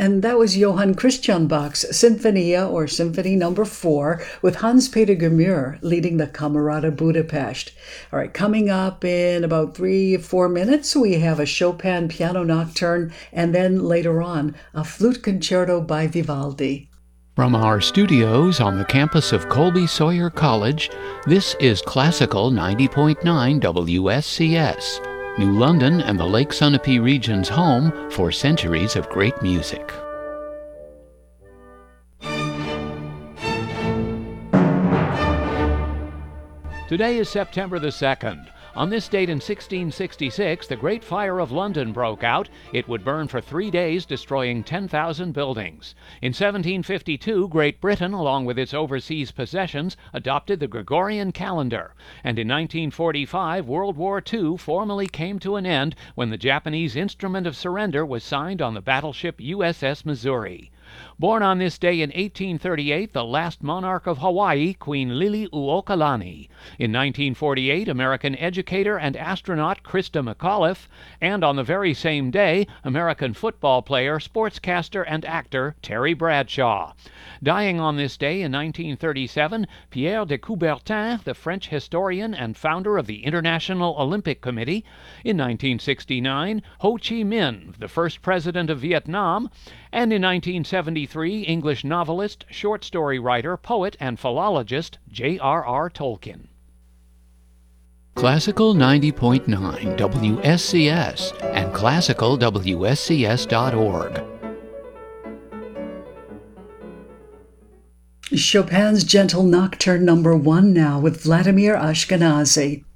And that was Johann Christian Bach's Sinfonia, or Symphony Number 4, with Hans-Peter Gemür leading the Camerata Budapest. All right, coming up in about 3-4 minutes, we have a Chopin Piano Nocturne, and then later on, a flute concerto by Vivaldi. From our studios on the campus of Colby Sawyer College, this is Classical 90.9 WSCS. New London and the Lake Sunapee region's home for centuries of great music. Today is September the 2nd. On this date in 1666, the Great Fire of London broke out. It would burn for 3 days, destroying 10,000 buildings. In 1752, Great Britain, along with its overseas possessions, adopted the Gregorian calendar. And in 1945, World War II formally came to an end when the Japanese Instrument of Surrender was signed on the battleship USS Missouri. Born on this day in 1838, the last monarch of Hawaii, Queen Liliuokalani. In 1948, American educator and astronaut Christa McAuliffe. And on the very same day, American football player, sportscaster, and actor Terry Bradshaw. Dying on this day in 1937, Pierre de Coubertin, the French historian and founder of the International Olympic Committee. In 1969, Ho Chi Minh, the first president of Vietnam. And in 1973, English novelist, short story writer, poet, and philologist J.R.R. Tolkien. Classical 90.9 WSCS and classicalwscs.org. Chopin's Gentle Nocturne Number 1 now with Vladimir Ashkenazy.